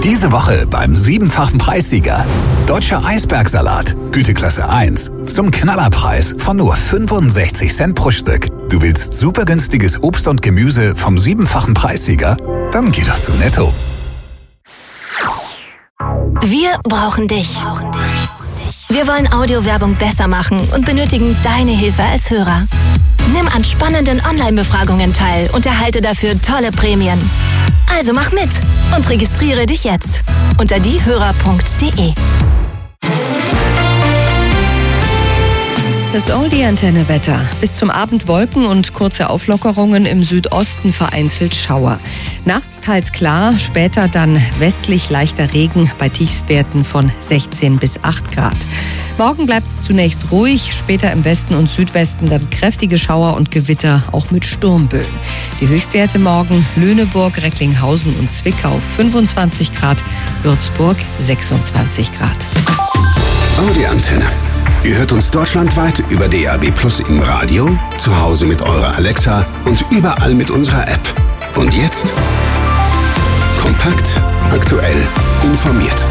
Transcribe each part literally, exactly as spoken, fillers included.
Diese Woche beim siebenfachen Preissieger. Deutscher Eisbergsalat, Güteklasse eins. Zum Knallerpreis von nur fünfundsechzig Cent pro Stück. Du willst super günstiges Obst und Gemüse vom siebenfachen Preissieger? Dann geh doch zu Netto. Wir brauchen dich. Wir wollen Audiowerbung besser machen und benötigen deine Hilfe als Hörer. Nimm an spannenden Online-Befragungen teil und erhalte dafür tolle Prämien. Also mach mit und registriere dich jetzt unter diehörer punkt de. Das Oldie-Antenne-Wetter. Bis zum Abend Wolken und kurze Auflockerungen, im Südosten vereinzelt Schauer. Nachts teils klar, später dann westlich leichter Regen bei Tiefstwerten von sechzehn bis acht Grad. Morgen bleibt es zunächst ruhig, später im Westen und Südwesten dann kräftige Schauer und Gewitter, auch mit Sturmböen. Die Höchstwerte morgen: Lüneburg, Recklinghausen und Zwickau fünfundzwanzig Grad, Würzburg sechsundzwanzig Grad. Audioantenne. Ihr hört uns deutschlandweit über D A B Plus im Radio, zu Hause mit eurer Alexa und überall mit unserer App. Und jetzt kompakt, aktuell, informiert.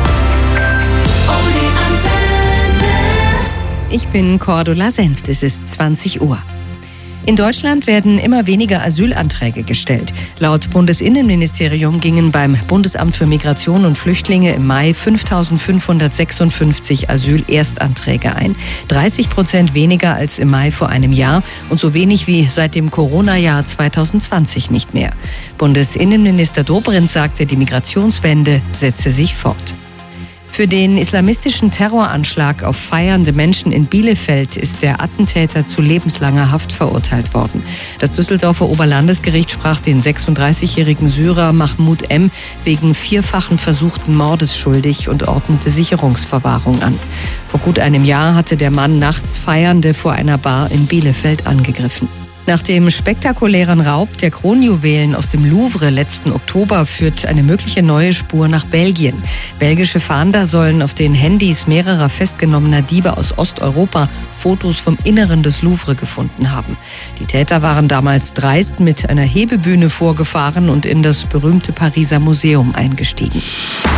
Ich bin Cordula Senft, es ist zwanzig Uhr. In Deutschland werden immer weniger Asylanträge gestellt. Laut Bundesinnenministerium gingen beim Bundesamt für Migration und Flüchtlinge im Mai fünftausendfünfhundertsechsundfünfzig Asylerstanträge ein. dreißig Prozent weniger als im Mai vor einem Jahr und so wenig wie seit dem Corona-Jahr zweitausendzwanzig nicht mehr. Bundesinnenminister Dobrindt sagte, die Migrationswende setze sich fort. Für den islamistischen Terroranschlag auf feiernde Menschen in Bielefeld ist der Attentäter zu lebenslanger Haft verurteilt worden. Das Düsseldorfer Oberlandesgericht sprach den sechsunddreißigjährigen Syrer Mahmoud M. wegen vierfachen versuchten Mordes schuldig und ordnete Sicherungsverwahrung an. Vor gut einem Jahr hatte der Mann nachts Feiernde vor einer Bar in Bielefeld angegriffen. Nach dem spektakulären Raub der Kronjuwelen aus dem Louvre letzten Oktober führt eine mögliche neue Spur nach Belgien. Belgische Fahnder sollen auf den Handys mehrerer festgenommener Diebe aus Osteuropa Fotos vom Inneren des Louvre gefunden haben. Die Täter waren damals dreist mit einer Hebebühne vorgefahren und in das berühmte Pariser Museum eingestiegen.